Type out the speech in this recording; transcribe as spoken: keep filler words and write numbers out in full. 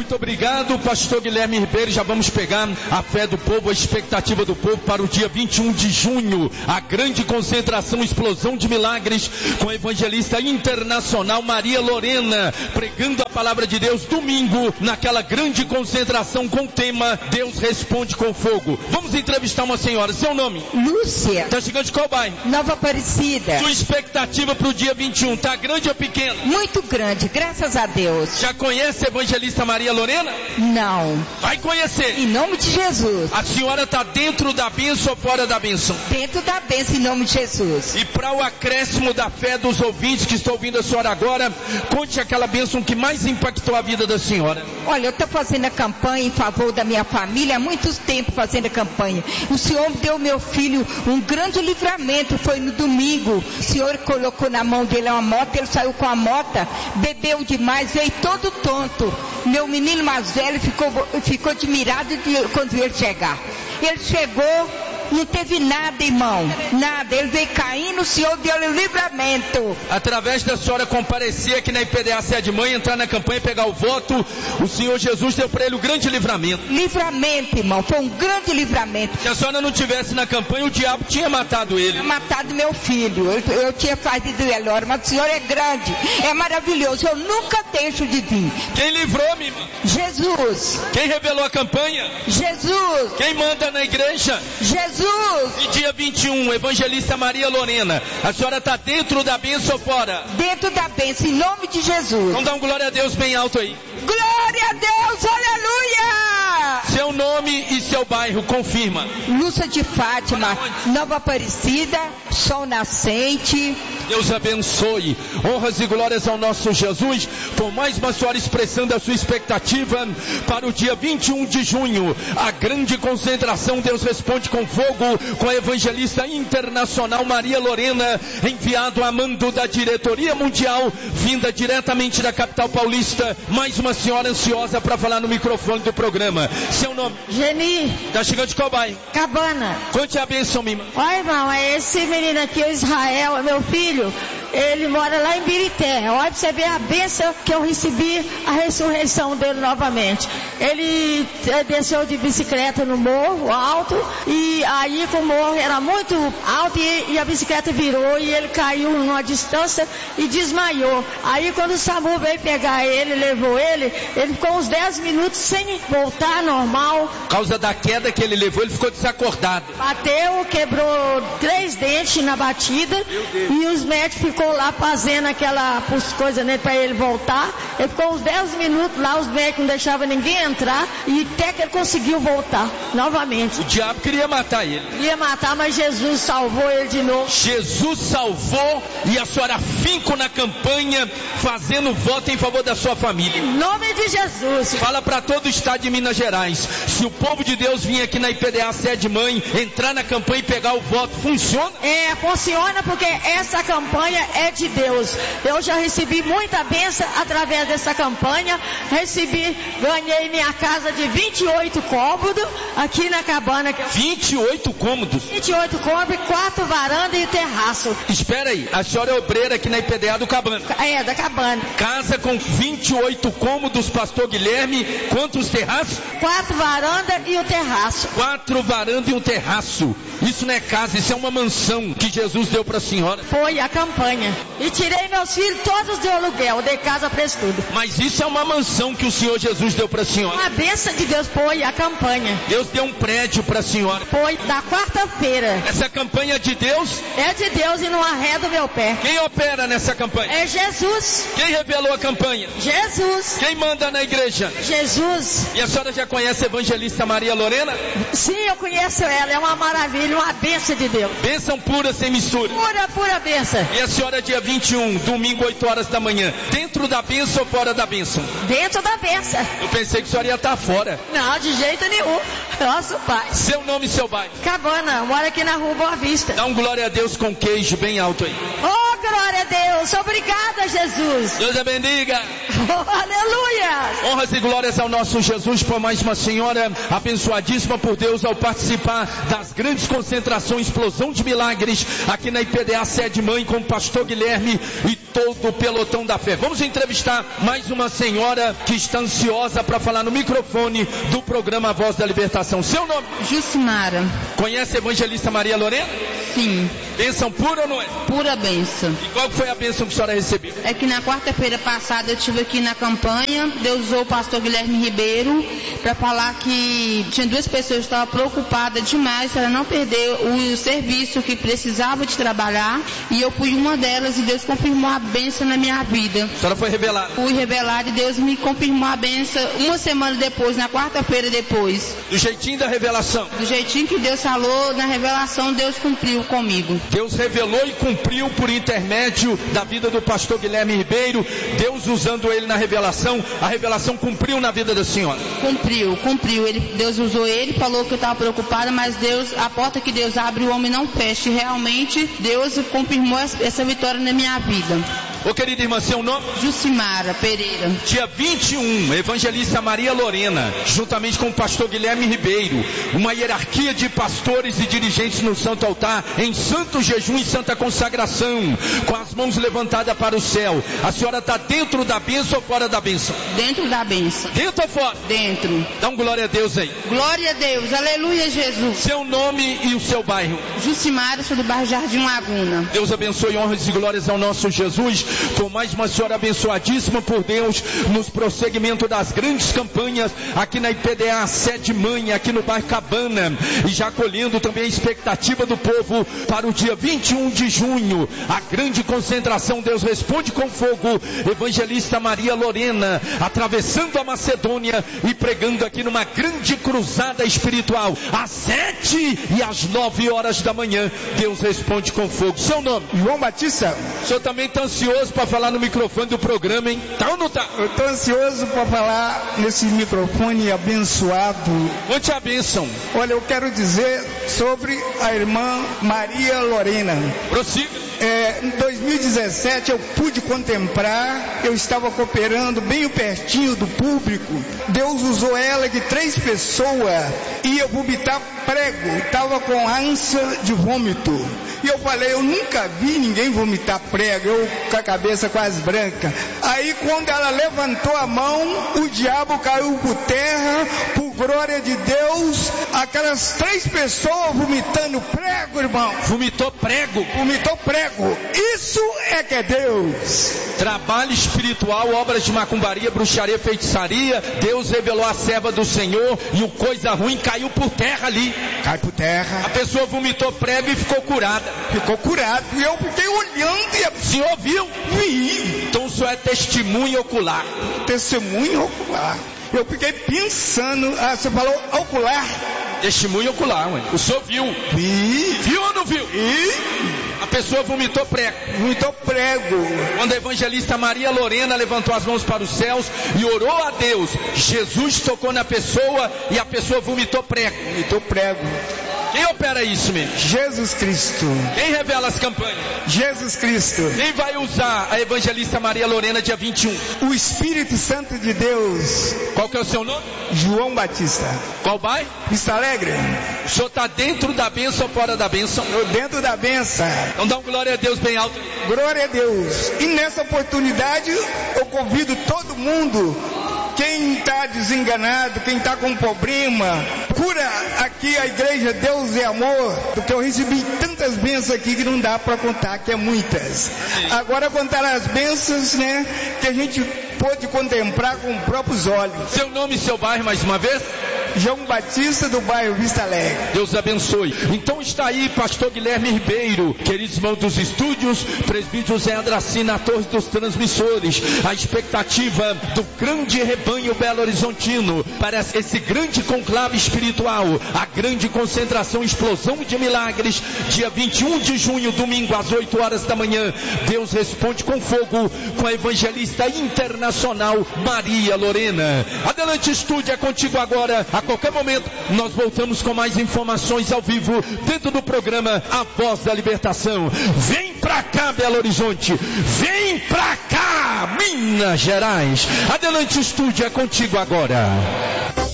Muito obrigado, pastor Guilherme Ribeiro. Já vamos pegar a fé do povo, a expectativa do povo para o dia vinte e um de junho. A grande concentração, explosão de milagres com a evangelista internacional Maria Lorena, pregando a palavra de Deus domingo, naquela grande concentração com o tema Deus responde com fogo. Vamos entrevistar uma senhora. Seu nome? Lúcia. Está chegando de qual bairro? Nova Aparecida. Sua expectativa para o dia vinte e um, está grande ou pequena? Muito grande, graças a Deus. Já conhece a evangelista Maria Lorena? Não. Vai conhecer. Em nome de Jesus. A senhora está dentro da bênção ou fora da bênção? Dentro da bênção, em nome de Jesus. E para o acréscimo da fé dos ouvintes que estão ouvindo a senhora agora, conte aquela bênção que mais impactou a vida da senhora. Olha, eu estou fazendo a campanha em favor da minha família há muito tempo, fazendo a campanha. O Senhor deu meu filho um grande livramento, foi no domingo. O Senhor colocou na mão dele uma moto, ele saiu com a moto, bebeu demais, veio todo tonto. Meu menino mais velho ficou, ficou admirado de, quando ele chegar. Ele chegou, não teve nada, irmão, nada, ele veio caindo, o Senhor deu-lhe livramento. Através da senhora comparecer aqui na I P D A Sede Mãe, entrar na campanha e pegar o voto, o Senhor Jesus deu para ele um grande livramento. Livramento, irmão, foi um grande livramento. Se a senhora não tivesse na campanha, o diabo tinha matado ele. Tinha matado meu filho, eu, eu tinha fazido velório, mas o Senhor é grande, é maravilhoso, eu nunca deixo de vir. Quem livrou, minha irmã? Jesus. Quem revelou a campanha? Jesus. Quem manda na igreja? Jesus. E dia vinte e um, evangelista Maria Lorena, a senhora está dentro da bênção ou fora? Dentro da bênção, em nome de Jesus. Vamos dar um glória a Deus bem alto aí. Glória a Deus, aleluia! Seu nome e seu bairro, confirma. Lúcia de Fátima, Nova Aparecida, Sol Nascente. Deus abençoe. Honras e glórias ao nosso Jesus. Por mais uma senhora expressando a sua expectativa para o dia vinte e um de junho. A grande concentração, Deus responde com fogo, com a evangelista internacional Maria Lorena, enviado a mando da diretoria mundial, vinda diretamente da capital paulista. Mais uma senhora ansiosa para falar no microfone do programa. Seu nome? Geni. Está chegando de qual bairro? Cabana. Conte a bênção, Mima. Olha, irmão, é esse menino aqui, o Israel, é meu filho. Ele mora lá em Birité. Olha pra você ver a bênção que eu recebi, a ressurreição dele novamente. Ele desceu de bicicleta no morro alto, e aí o morro era muito alto e, e a bicicleta virou e ele caiu numa distância e desmaiou. Aí quando o SAMU veio pegar ele, levou ele, ele ficou uns dez minutos sem voltar normal. Por causa da queda que ele levou, ele ficou desacordado. Bateu, quebrou três dentes na batida e os médicos ficou lá fazendo aquela coisa, né, para ele voltar. Ele ficou uns dez minutos lá, os médicos não deixavam ninguém entrar e até que ele conseguiu voltar novamente. O diabo queria matar ele. Ia matar, mas Jesus salvou ele de novo. Jesus salvou e a senhora finco na campanha, fazendo voto em favor da sua família. Em nome de Jesus. Fala para todo o estado de Minas Gerais. Se o povo de Deus vir aqui na I P D A Sede Mãe, entrar na campanha e pegar o voto, funciona? É, funciona porque essa campanha é de Deus. Eu já recebi muita bênção através dessa campanha. Recebi, ganhei minha casa de vinte e oito cômodos aqui na Cabana. vinte e oito cômodos? vinte e oito cômodos, quatro varandas e terraço. Espera aí, a senhora é obreira aqui na I P D A do Cabana. É, da Cabana. Casa com vinte e oito cômodos, pastor Guilherme, quantos terraços? Quatro varandas e o terraço. Quatro varandas e um terraço. Isso não é casa, isso é uma mansão que Jesus deu para a senhora. Foi a campanha. E tirei meus filhos todos de aluguel, dei casa para eles tudo. Mas isso é uma mansão que o Senhor Jesus deu para a senhora. Uma bênção de Deus, foi a campanha. Deus deu um prédio para a senhora. Foi da quarta-feira. Essa campanha é de Deus? É de Deus e não arreda o meu pé. Quem opera nessa campanha? É Jesus. Quem revelou a campanha? Jesus. Quem manda na igreja? Jesus. E a senhora já conhece a evangelista Maria Lorena? Sim, eu conheço ela, é uma maravilha, uma bênção de Deus. Bênção pura, sem mistura. Pura, pura bênção. E a senhora dia vinte e um, domingo, oito horas da manhã, dentro da bênção ou fora da bênção? Dentro da bênção. Eu pensei que a senhora ia estar fora. Não, de jeito nenhum. Nosso pai. Seu nome e seu bairro? Cabana, mora aqui na rua Boa Vista. Dá um glória a Deus com queijo bem alto aí. Oh, glória a Deus. Obrigada, Jesus. Deus a bendiga. Oh, aleluia. Honras e glórias ao nosso Jesus por mais uma senhora abençoadíssima por Deus ao participar das grandes concentrações, explosão de milagres aqui na I P D A Sede Mãe com o pastor Guilherme e todo o pelotão da fé. Vamos entrevistar mais uma senhora que está ansiosa para falar no microfone do programa Voz da Libertação. Seu nome? Jucimara. Conhece a evangelista Maria Lorena? Sim. Bênção pura ou não é? Pura bênção. E qual foi a bênção que a senhora recebeu? É que na quarta-feira passada eu estive aqui na campanha, Deus usou o pastor Guilherme Ribeiro para falar que tinha duas pessoas que estavam preocupadas demais para não perder o serviço que precisava de trabalhar, e eu fui uma delas e Deus confirmou a bênção na minha vida. A senhora foi revelada? Fui revelada e Deus me confirmou a bênção uma semana depois, na quarta-feira depois. Do jeitinho da revelação? Do jeitinho que Deus falou, na revelação Deus cumpriu comigo. Deus revelou e cumpriu por intermédio da vida do pastor Guilherme Ribeiro, Deus usando ele na revelação, a revelação cumpriu na vida da senhora? Cumpriu, cumpriu. Ele, Deus usou ele, falou que eu estava preocupada, mas Deus, a porta que Deus abre, o homem não fecha. E realmente Deus confirmou essa vitória na minha vida. Ô querida irmã, seu nome? Jucimara Pereira. Dia vinte e um, evangelista Maria Lorena, juntamente com o pastor Guilherme Ribeiro, uma hierarquia de pastores e dirigentes no Santo Altar, em santo jejum e santa consagração, com as mãos levantadas para o céu. A senhora está dentro da bênção ou fora da bênção? Dentro da bênção. Dentro ou fora? Dentro. Dá um glória a Deus aí. Glória a Deus, aleluia Jesus. Seu nome e o seu bairro? Jucimara, sou do bairro Jardim Laguna. Deus abençoe, honras e glórias ao nosso Jesus. Com mais uma senhora abençoadíssima por Deus, nos prosseguimento das grandes campanhas aqui na I P D A Sede Mãe, aqui no bairro Cabana, e já colhendo também a expectativa do povo para o dia vinte e um de junho, a grande concentração Deus Responde com Fogo, evangelista Maria Lorena, atravessando a Macedônia e pregando aqui numa grande cruzada espiritual, às sete e às nove horas da manhã, Deus Responde com Fogo. Seu nome? João Batista. O senhor também está ansioso para falar no microfone do programa, hein? Tá ou não tá? Eu estou ansioso para falar nesse microfone abençoado. Conte a bênção. Olha, eu quero dizer sobre a irmã Maria Lorena. Prossiga. É, em dois mil e dezessete eu pude contemplar, eu estava cooperando bem pertinho do público. Deus usou ela que três pessoas iam vomitar prego, estava com ânsia de vômito. E eu falei, eu nunca vi ninguém vomitar prego, eu com a cabeça quase branca. Aí quando ela levantou a mão, o diabo caiu por terra, por glória de Deus, aquelas três pessoas vomitando prego, irmão. Vomitou prego? Vomitou prego. Isso é que é Deus. Trabalho espiritual, obras de macumbaria, bruxaria, feitiçaria. Deus revelou a serva do Senhor e o coisa ruim caiu por terra ali. Cai por terra. A pessoa vomitou prego e ficou curada. Ficou curado. E eu fiquei olhando e o senhor viu? Vi. Então o senhor é testemunho ocular. Testemunho ocular. Eu fiquei pensando, ah, você falou ocular? Testemunho ocular, ué. O senhor viu? Vi. Viu ou não viu? Vi. A pessoa vomitou prego. Vomitou prego. Quando a evangelista Maria Lorena levantou as mãos para os céus e orou a Deus, Jesus tocou na pessoa e a pessoa vomitou prego. Vomitou prego. Quem opera isso mesmo? Jesus Cristo. Quem revela as campanhas? Jesus Cristo. Quem vai usar a evangelista Maria Lorena dia vinte e um? O Espírito Santo de Deus. Qual que é o seu nome? João Batista. Qual bairro? Vista Alegre. O senhor está dentro da bênção ou fora da bênção? Eu dentro da bênção. Então dá um glória a Deus bem alto. Glória a Deus. E nessa oportunidade eu convido todo mundo. Quem está desenganado, quem está com problema, cura aqui a igreja Deus é Amor, porque eu recebi tantas bênçãos aqui que não dá para contar, que é muitas. Agora contar as bênçãos, né, que a gente pôde contemplar com os próprios olhos. Seu nome e seu bairro mais uma vez? João Batista, do bairro Vista Alegre. Deus abençoe. Então está aí pastor Guilherme Ribeiro, queridos irmãos dos estúdios, presbítero José Andracina, a torre dos transmissores, a expectativa do grande rebanho Belo Horizontino para esse grande conclave espiritual, a grande concentração, explosão de milagres, dia vinte e um de junho, domingo às oito horas da manhã. Deus Responde com Fogo, com a evangelista internacional Maria Lorena. Adelante, estúdio, é contigo agora. A qualquer momento nós voltamos com mais informações ao vivo dentro do programa A Voz da Libertação. Vem pra cá, Belo Horizonte, vem pra cá, Minas Gerais. Adelante, estúdio, é contigo agora.